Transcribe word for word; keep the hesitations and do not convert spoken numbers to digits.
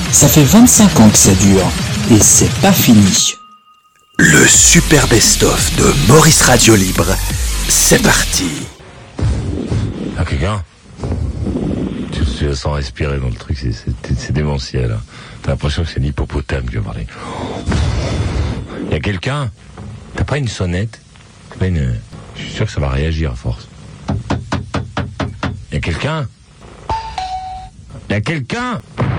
Ça fait vingt-cinq ans que ça dure, et c'est pas fini. Le super best-of de Maurice Radio Libre, c'est parti. Ah, quelqu'un? Tu te le sens respirer dans le truc, c'est, c'est, c'est démentiel. Hein. T'as l'impression que c'est l'hippopotame qui va parler. Y'a quelqu'un? T'as pas une sonnette? T'as pas une... Je suis sûr que ça va réagir à force. Y'a quelqu'un? Y'a quelqu'un?